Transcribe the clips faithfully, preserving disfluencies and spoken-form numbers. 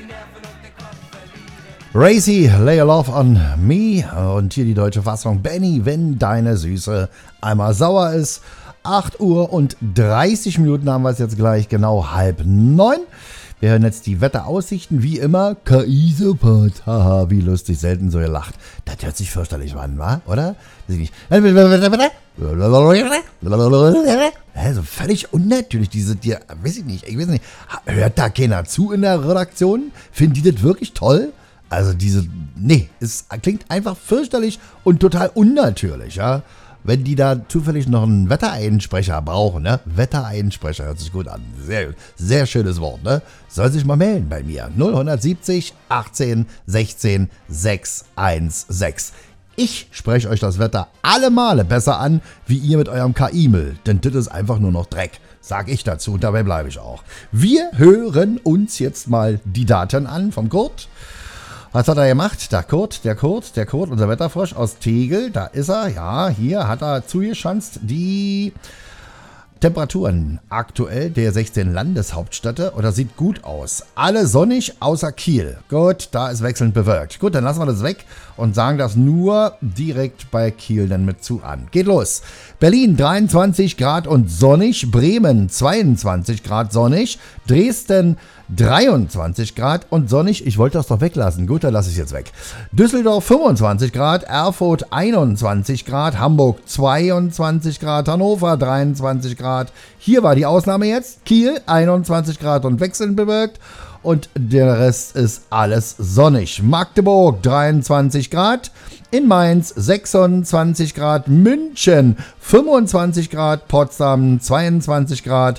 Racy, Lay a Love on Me und hier die deutsche Fassung. Benny, wenn deine Süße einmal sauer ist. acht Uhr und dreißig Minuten haben wir es jetzt gleich, genau halb neun. Wir hören jetzt die Wetteraussichten, wie immer. K I-Support, haha, wie lustig, selten so gelacht. Das hört sich fürchterlich an, wa? Oder? Also völlig unnatürlich, diese, die, weiß ich nicht, ich weiß nicht, hört da keiner zu in der Redaktion? Finden die das wirklich toll? Also diese, nee, es klingt einfach fürchterlich und total unnatürlich, ja. Wenn die da zufällig noch einen Wettereinsprecher brauchen, ne? Wettereinsprecher hört sich gut an. Sehr, sehr schönes Wort, ne? Soll sich mal melden bei mir. null siebzig, achtzehn, sechzehn, sechshundertsechzehn. Ich spreche euch das Wetter alle Male besser an, wie ihr mit eurem K I-Müll. Denn das ist einfach nur noch Dreck. Sag ich dazu und dabei bleibe ich auch. Wir hören uns jetzt mal die Daten an vom Kurt. Was hat er gemacht? Der Kurt, der Kurt, der Kurt, unser Wetterfrosch aus Tegel, da ist er, ja, hier hat er zugeschanzt die Temperaturen aktuell der sechzehn Landeshauptstädte oder sieht gut aus. Alle sonnig außer Kiel. Gut, da ist wechselnd bewölkt. Gut, dann lassen wir das weg und sagen das nur direkt bei Kiel dann mit zu an. Geht los. Berlin dreiundzwanzig Grad und sonnig. Bremen zweiundzwanzig Grad sonnig. Dresden dreiundzwanzig Grad und sonnig. Ich wollte das doch weglassen. Gut, dann lasse ich es jetzt weg. Düsseldorf fünfundzwanzig Grad. Erfurt einundzwanzig Grad. Hamburg zweiundzwanzig Grad. Hannover dreiundzwanzig Grad. Hier war die Ausnahme jetzt. Kiel einundzwanzig Grad und wechselnd bewölkt. Und der Rest ist alles sonnig. Magdeburg dreiundzwanzig Grad. In Mainz sechsundzwanzig Grad. München fünfundzwanzig Grad. Potsdam zweiundzwanzig Grad.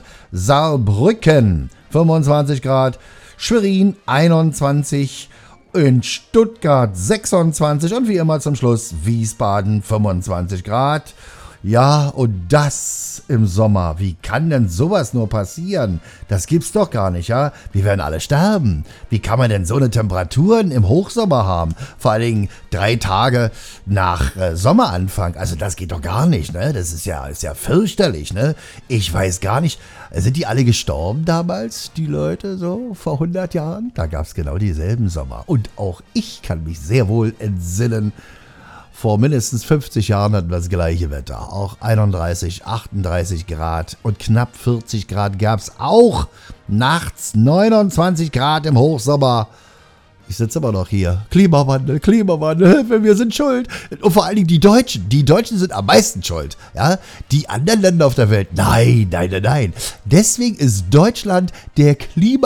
Saarbrücken fünfundzwanzig Grad. Schwerin einundzwanzig. In Stuttgart sechsundzwanzig. Und wie immer zum Schluss Wiesbaden fünfundzwanzig Grad. Ja, und das im Sommer. Wie kann denn sowas nur passieren? Das gibt's doch gar nicht, ja? Wir werden alle sterben. Wie kann man denn so eine Temperaturen im Hochsommer haben? Vor allen Dingen drei Tage nach äh, Sommeranfang. Also das geht doch gar nicht, ne? Das ist ja, ist ja fürchterlich, ne? Ich weiß gar nicht. Sind die alle gestorben damals, die Leute, so vor hundert Jahren? Da gab's genau dieselben Sommer. Und auch ich kann mich sehr wohl entsinnen. Vor mindestens fünfzig Jahren hatten wir das gleiche Wetter. Auch einunddreißig, achtunddreißig Grad und knapp vierzig Grad gab es auch. Nachts neunundzwanzig Grad im Hochsommer. Ich sitze immer noch hier. Klimawandel, Klimawandel, wir sind schuld. Und vor allen Dingen die Deutschen. Die Deutschen sind am meisten schuld. Ja? Die anderen Länder auf der Welt, nein, nein, nein, nein. Deswegen ist Deutschland der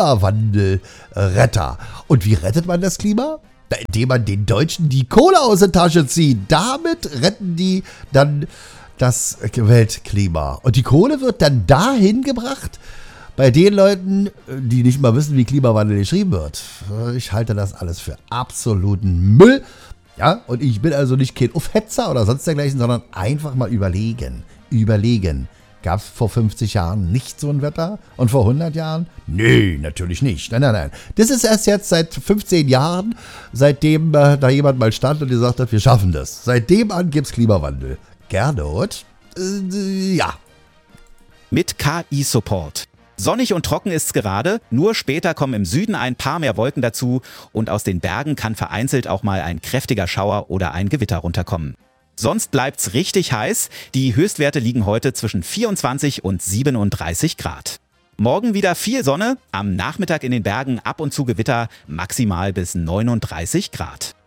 Klimawandelretter. Und wie rettet man das Klima? Indem man den Deutschen die Kohle aus der Tasche zieht. Damit retten die dann das Weltklima. Und die Kohle wird dann dahin gebracht, bei den Leuten, die nicht mal wissen, wie Klimawandel geschrieben wird. Ich halte das alles für absoluten Müll. Ja, und ich bin also nicht kein Aufhetzer oder sonst dergleichen, sondern einfach mal überlegen. Überlegen. Gab es vor fünfzig Jahren nicht so ein Wetter? Und vor hundert Jahren? Nee, natürlich nicht. Nein, nein, nein. Das ist erst jetzt seit fünfzehn Jahren, seitdem äh, da jemand mal stand und gesagt hat, wir schaffen das. Seitdem an gibt es Klimawandel. Gernot? Äh, ja. Mit K I-Support. Sonnig und trocken ist's gerade, nur später kommen im Süden ein paar mehr Wolken dazu und aus den Bergen kann vereinzelt auch mal ein kräftiger Schauer oder ein Gewitter runterkommen. Sonst bleibt's richtig heiß. Die Höchstwerte liegen heute zwischen vierundzwanzig und siebenunddreißig Grad. Morgen wieder viel Sonne, am Nachmittag in den Bergen ab und zu Gewitter, maximal bis neununddreißig Grad.